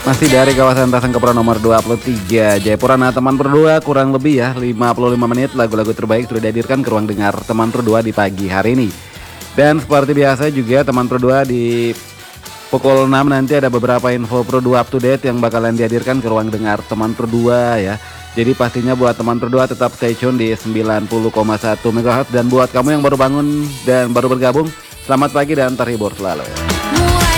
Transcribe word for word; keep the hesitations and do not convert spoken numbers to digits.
Masih dari kawasan Tasangkepro nomor dua puluh tiga Jayapura. Nah teman berdua kurang lebih ya lima puluh lima menit lagu-lagu terbaik sudah dihadirkan ke ruang dengar teman berdua di pagi hari ini. Dan seperti biasa juga teman berdua di pukul enam nanti ada beberapa info Pro dua up to date yang bakalan dihadirkan ke ruang dengar teman berdua ya. Jadi pastinya buat teman berdua tetap stay tune di sembilan puluh koma satu megahertz. Dan buat kamu yang baru bangun dan baru bergabung, selamat pagi dan terhibur selalu.